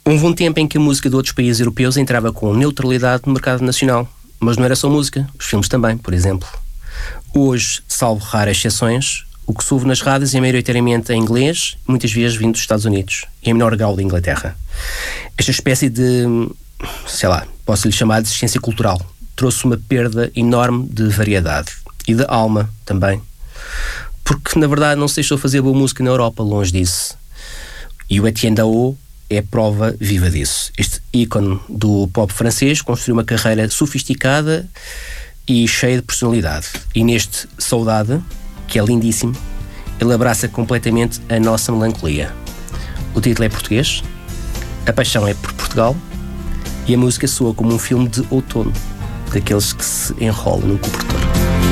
Houve um tempo em que a música de outros países europeus entrava com neutralidade no mercado nacional, mas não era só música, os filmes também, por exemplo. Hoje, salvo raras exceções, o que se ouve nas rádios é maioritariamente em inglês, muitas vezes vindo dos Estados Unidos, e em menor grau da Inglaterra. Esta espécie de, posso-lhe chamar de existência cultural, trouxe uma perda enorme de variedade e de alma também, porque na verdade não se deixou fazer boa música na Europa, longe disso. E o Etienne Dao é prova viva disso. Este ícone do pop francês construiu uma carreira sofisticada e cheia de personalidade. E neste Saudade, que é lindíssimo, ele abraça completamente a nossa melancolia. O título é português, a paixão é por Portugal e a música soa como um filme de outono, daqueles que se enrola no cobertor.